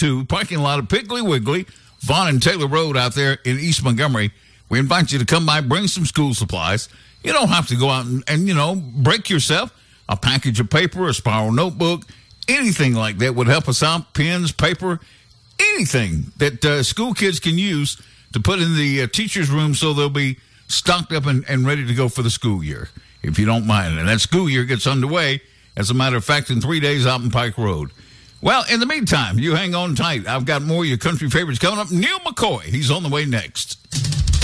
to parking lot of Piggly Wiggly, Vaughn and Taylor Road out there in East Montgomery. We invite you to come by, bring some school supplies. You don't have to go out and break yourself. A package of paper, a spiral notebook, anything like that would help us out. Pens, paper, anything that school kids can use to put in the teacher's room so they'll be stocked up and ready to go for the school year, if you don't mind. And that school year gets underway, as a matter of fact, in 3 days out in Pike Road. Well, in the meantime, you hang on tight. I've got more of your country favorites coming up. Neil McCoy, he's on the way next.